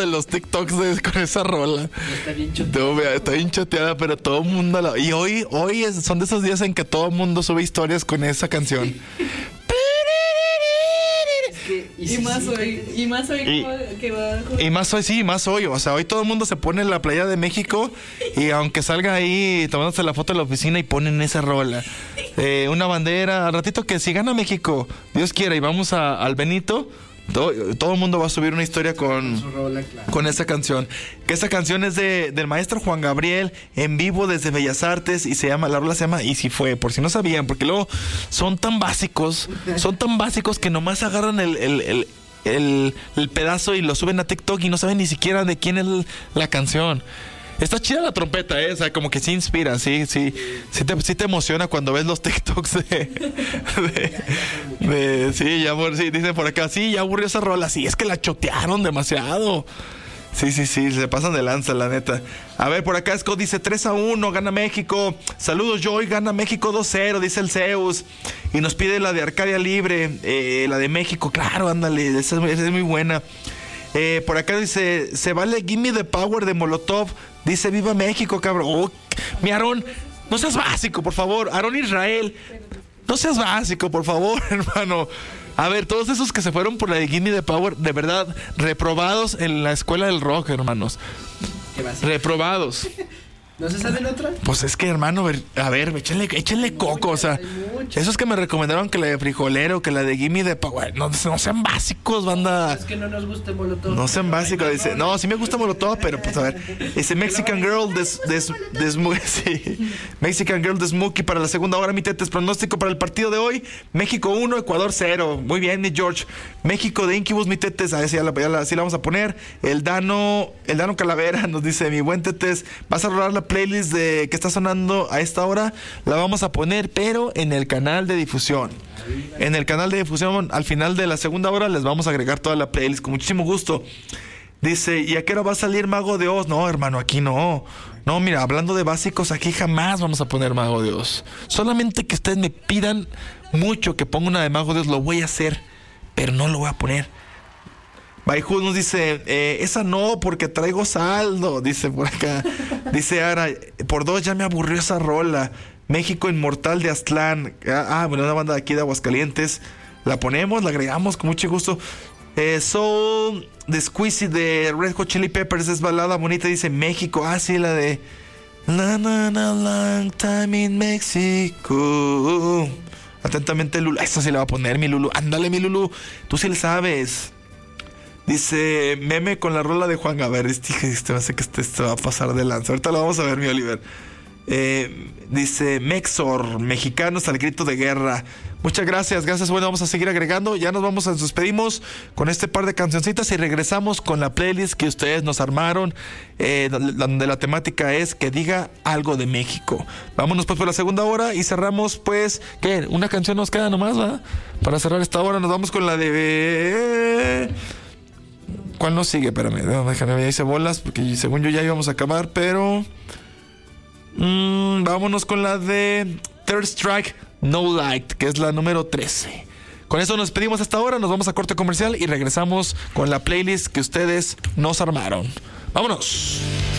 los TikToks con esa rola. Está bien choteada. Está bien choteada, pero todo el mundo la... Y hoy son de esos días en que todo el mundo sube historias con esa canción. Y más hoy que va. Y más hoy, sí, más hoy. O sea, hoy todo el mundo se pone en la playa de México y aunque salga ahí tomándose la foto de la oficina y ponen esa rola. Una bandera. Al ratito que si gana México, Dios quiera, y vamos al Benito, todo el mundo va a subir una historia con esa canción. Que esa canción es del maestro Juan Gabriel en vivo desde Bellas Artes y la rola se llama Y Si Fue, por si no sabían, porque luego son tan básicos que nomás agarran el pedazo y lo suben a TikTok y no saben ni siquiera de quién es la canción. Está chida la trompeta, o sea, como que sí inspira, sí te emociona cuando ves los TikToks sí, ya dicen por acá, sí, ya aburrió esa rola, sí, es que la chotearon demasiado. Sí, se pasan de lanza, la neta. A ver, por acá Scott dice 3-1, gana México. Saludos, Joy, gana México 2-0, dice el Zeus. Y nos pide la de Arcadia Libre, la de México, claro, ándale, esa es muy buena. Por acá dice, se vale Gimme the Power de Molotov. Dice, viva México, cabrón. Oh, mi Aarón, no seas básico, por favor. Aarón Israel, no seas básico, por favor, hermano. A ver, todos esos que se fueron por la de Gimme the Power, de verdad, reprobados en la escuela del rock, hermanos. ¿Qué va a ser? Reprobados. ¿No se saben otra? Pues es que, hermano, a ver, échenle coco, o sea, esos que me recomendaron que la de Frijolero, que la de Gimme the Power, no sean básicos, banda. Es que no nos gusta Molotov. No sean básicos, dice, no, sí me gusta Molotov, pero pues a ver, dice Mexican Girl Mexican Girl de Smokey para la segunda hora, mi tetes, pronóstico para el partido de hoy, México 1, Ecuador 0, muy bien, mi George, México de Incubus, mi tetes, a ver si sí la vamos a poner, el Dano Calavera nos dice, mi buen tetes, vas a rolar la playlist que está sonando a esta hora, la vamos a poner, pero en el canal de difusión. En el canal de difusión, al final de la segunda hora, les vamos a agregar toda la playlist con muchísimo gusto. Dice, ¿y a qué hora va a salir Mago de Oz? No, hermano, aquí no. No, mira, hablando de básicos, aquí jamás vamos a poner Mago de Oz. Solamente que ustedes me pidan mucho que ponga una de Mago de Oz, lo voy a hacer, pero no lo voy a poner. Baiju nos dice, esa no, porque traigo saldo, dice por acá. Dice Ara, por 2 ya me aburrió esa rola. México Inmortal de Aztlán. Bueno, una banda de aquí de Aguascalientes. La ponemos, la agregamos con mucho gusto. Soul de Squeezy de Red Hot Chili Peppers es balada bonita, dice México. Sí, la de long time in Mexico. Atentamente, Lulu. Esa sí la va a poner, mi Lulu. Ándale, mi Lulu. Tú sí le sabes. Dice, meme con la rola de Juan Gabriel. Me hace que este va a pasar de lanza. Ahorita lo vamos a ver, mi Oliver. Dice, Mexor, mexicanos al grito de guerra. Muchas gracias. Bueno, vamos a seguir agregando. Ya nos despedimos con este par de cancioncitas y regresamos con la playlist que ustedes nos armaron, donde la temática es que diga algo de México. Vámonos pues por la segunda hora y cerramos pues, ¿qué? Una canción nos queda nomás, ¿va? Para cerrar esta hora nos vamos con la de... ¿Cuál nos sigue? Espérame, déjame, ya hice bolas porque según yo ya íbamos a acabar, pero... vámonos con la de Third Strike No Light, que es la número 13. Con eso nos despedimos hasta ahora, nos vamos a corte comercial y regresamos con la playlist que ustedes nos armaron. ¡Vámonos!